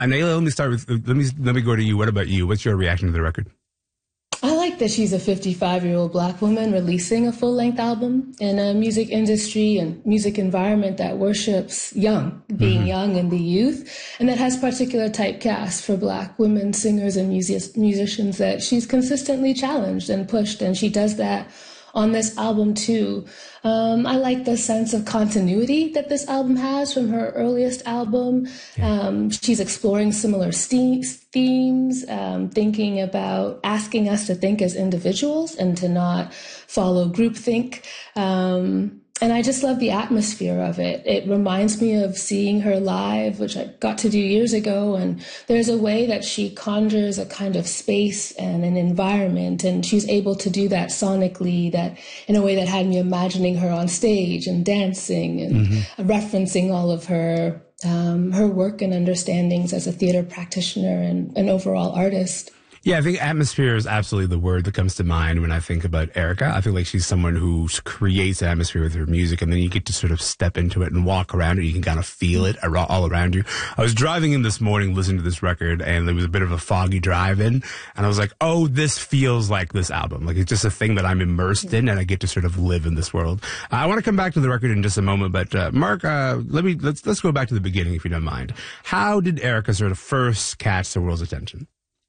Anela, let me start with, let me go to you. What about you? What's your reaction to the record? I like that she's a 55-year-old Black woman releasing a full-length album in a music industry and music environment that worships being young and the youth, and that has particular typecast for Black women singers and musicians that she's consistently challenged and pushed, and she does that on this album too. I like the sense of continuity that this album has from her earliest album. She's exploring similar themes, thinking about asking us to think as individuals and to not follow groupthink. And I just love the atmosphere of it. It reminds me of seeing her live, which I got to do years ago. And there's a way that she conjures a kind of space and an environment. And she's able to do that sonically, that in a way that had me imagining her on stage and dancing and referencing all of her work and understandings as a theater practitioner and an overall artist. Yeah, I think atmosphere is absolutely the word that comes to mind when I think about Erykah. I feel like she's someone who creates an atmosphere with her music, and then you get to sort of step into it and walk around it. You can kind of feel it all around you. I was driving in this morning listening to this record, and there was a bit of a foggy drive-in, and I was like, oh, this feels like this album. Like, it's just a thing that I'm immersed in, and I get to sort of live in this world. I want to come back to the record in just a moment, but Mark, let's go back to the beginning, if you don't mind. How did Erykah sort of first catch the world's attention?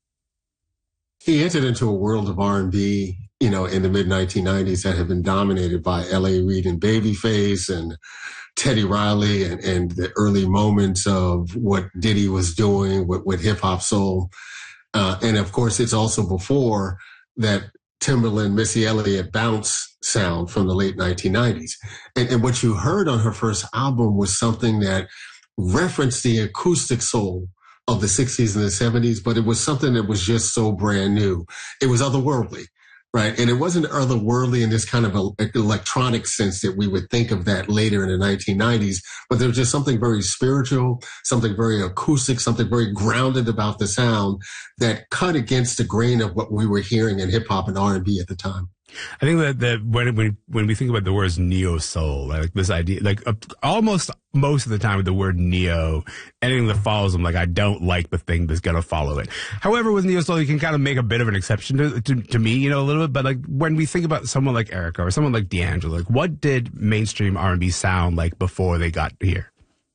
He entered into a world of R&B, in the mid-1990s that had been dominated by L.A. Reid and Babyface and Teddy Riley and the early moments of what Diddy was doing with hip-hop soul. And, of course, it's also before that Timberland, Missy Elliott bounce sound from the late 1990s. And what you heard on her first album was something that referenced the acoustic soul of the 60s and the 70s, but it was something that was just so brand new. It was otherworldly, right? And it wasn't otherworldly in this kind of electronic sense that we would think of that later in the 1990s, but there was just something very spiritual, something very acoustic, something very grounded about the sound that cut against the grain of what we were hearing in hip hop and R&B at the time. I think that when we think about the words neo soul, like this idea, like almost most of the time with the word neo, anything that follows them, like I don't like the thing that's gonna follow it. However, with neo soul, you can kind of make a bit of an exception to me, a little bit. But like when we think about someone like Erykah or someone like D'Angelo, like what did mainstream R&B sound like before they got here?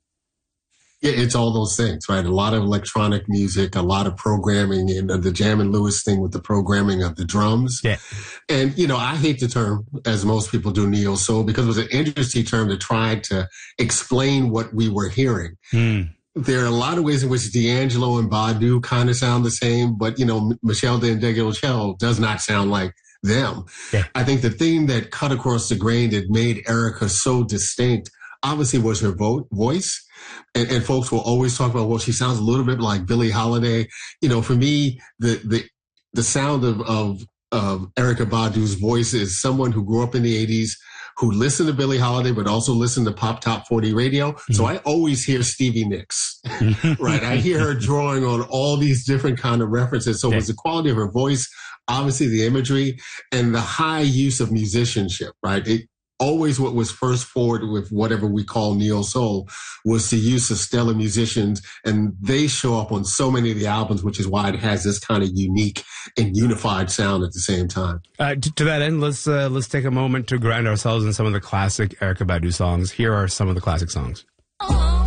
Yeah, it's all those things, right? A lot of electronic music, a lot of programming, and the Jam and Lewis thing with the programming of the drums. Yeah. And, I hate the term, as most people do, neo soul, because it was an interesting term to try to explain what we were hearing. There are a lot of ways in which D'Angelo and Badu kind of sound the same, but, Michelle DeAngelis does not sound like them. Yeah. I think the thing that cut across the grain that made Erykah so distinct, obviously, was her voice. And folks will always talk about, well, she sounds a little bit like Billie Holiday. For me, the sound of Erykah Badu's voice is someone who grew up in the 80s, who listened to Billie Holiday, but also listened to Pop Top 40 radio. So I always hear Stevie Nicks, right? I hear her drawing on all these different kind of references. So it was the quality of her voice, obviously the imagery, and the high use of musicianship, right? Always what was first forward with whatever we call neo soul was the use of stellar musicians, and they show up on so many of the albums, which is why it has this kind of unique and unified sound at the same time. To that end, let's take a moment to ground ourselves in some of the classic Erykah Badu songs. Here are some of the classic songs. Oh.